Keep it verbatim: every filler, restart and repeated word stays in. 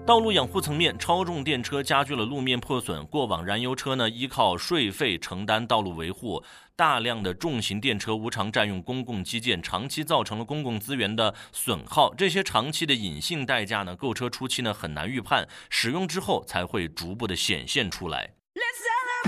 道路养护层面，超重电车加剧了路面破损。过往燃油车呢依靠税费承担道路维护，大量的重型电车无偿占用公共基建，长期造成了公共资源的损耗。这些长期的隐性代价呢，购车初期呢很难预判，使用之后才会逐步的显现出来。